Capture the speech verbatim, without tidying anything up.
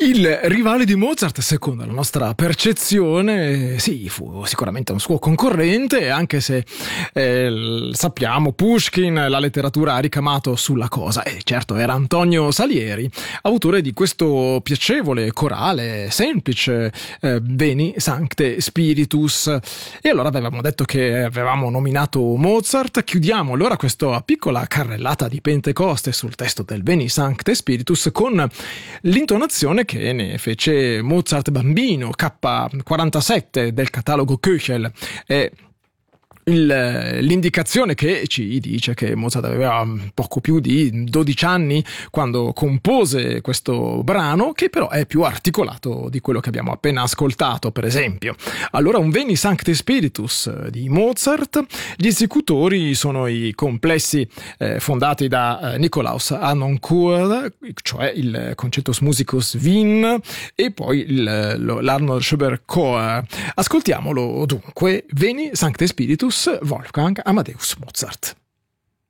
Il rivale di Mozart, secondo la nostra percezione, sì, fu sicuramente un suo concorrente, anche se eh, sappiamo, Pushkin, la letteratura ha ricamato sulla cosa. E certo, era Antonio Salieri, autore di questo piacevole corale semplice, eh, Veni Sancte Spiritus. E allora avevamo detto che avevamo nominato Mozart. Chiudiamo allora questa piccola carrellata di Pentecoste sul testo del Veni Sancte Spiritus con l'intonazione che ne fece Mozart bambino, K quarantasette del catalogo Köchel. E Il, l'indicazione che ci dice che Mozart aveva poco più di dodici anni quando compose questo brano, che però è più articolato di quello che abbiamo appena ascoltato, per esempio. Allora, un Veni Sancte Spiritus di Mozart. Gli esecutori sono i complessi eh, fondati da eh, Nikolaus Harnoncourt, cioè il Concertus Musicus Wien, e poi il, lo, l'Arnold Schoenberg Chor. Ascoltiamolo dunque, Veni Sancte Spiritus, Wolfgang Amadeus Mozart.